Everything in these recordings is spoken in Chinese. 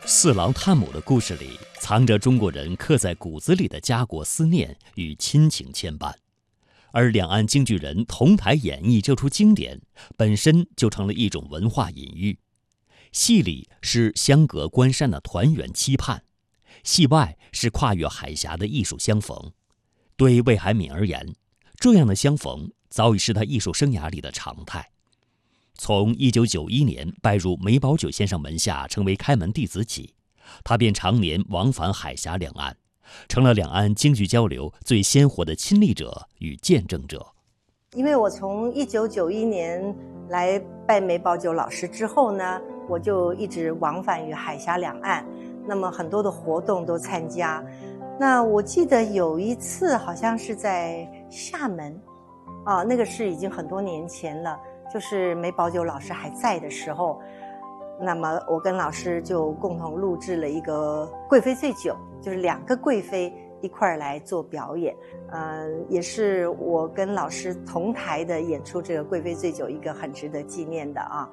四郎探母的故事里，藏着中国人刻在骨子里的家国思念与亲情牵绊，而两岸京剧人同台演绎这出经典，本身就成了一种文化隐喻。戏里是相隔关山的团圆期盼，戏外是跨越海峡的艺术相逢。对魏海敏而言，这样的相逢早已是他艺术生涯里的常态。从1991年拜入梅葆玖先生门下，成为开门弟子起，他便常年往返海峡两岸，成了两岸京剧交流最鲜活的亲历者与见证者。 因为我从1991年来拜梅葆玖老师之后呢，我就一直往返于海峡两岸，那么很多的活动都参加。那我记得有一次好像是在厦门，那个是已经很多年前了，就是梅葆玖老师还在的时候，那么我跟老师就共同录制了一个《贵妃醉酒》，就是两个贵妃一块儿来做表演，也是我跟老师同台的演出这个《贵妃醉酒》一个很值得纪念的啊。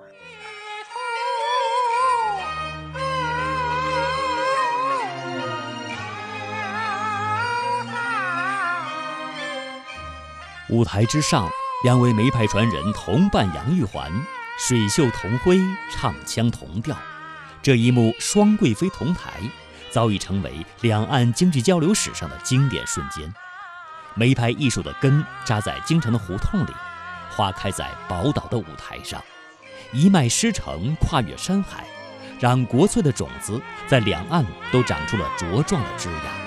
舞台之上，两位梅派传人同伴杨玉环，水袖同辉，唱腔同调，这一幕双贵妃同台，早已成为两岸京剧交流史上的经典瞬间。梅派艺术的根扎在京城的胡同里，花开在宝岛的舞台上，一脉师承，跨越山海，让国粹的种子在两岸都长出了茁壮的枝芽。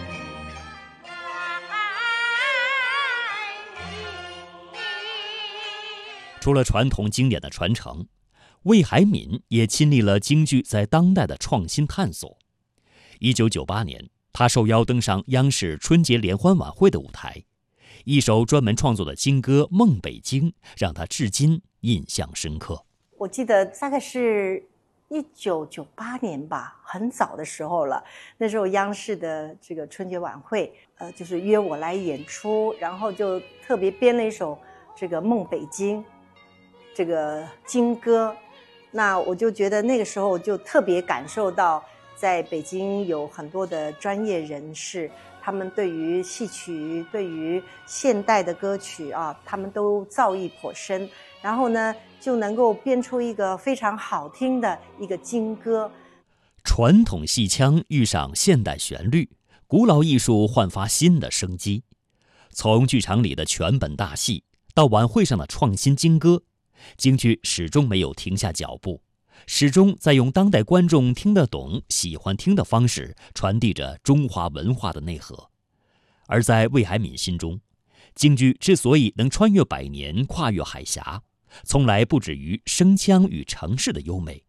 除了传统经典的传承，魏海敏也亲历了京剧在当代的创新探索。1998年，他受邀登上央视春节联欢晚会的舞台，一首专门创作的京歌《梦北京》让他至今印象深刻。 我记得大概是1998年吧，很早的时候了。那时候央视的这个春节晚会，就是约我来演出，然后就特别编了一首这个《梦北京》这个京歌。那我就觉得那个时候就特别感受到，在北京有很多的专业人士，他们对于戏曲、对于现代的歌曲他们都造诣颇深，然后呢就能够编出一个非常好听的一个京歌。 传统戏腔遇上现代旋律，古老艺术焕发新的生机。从剧场里的全本大戏到晚会上的创新京歌，京剧始终没有停下脚步，始终在用当代观众听得懂、喜欢听的方式传递着中华文化的内核。而在魏海敏心中，京剧之所以能穿越百年、跨越海峡，从来不止于声腔与程式的优美，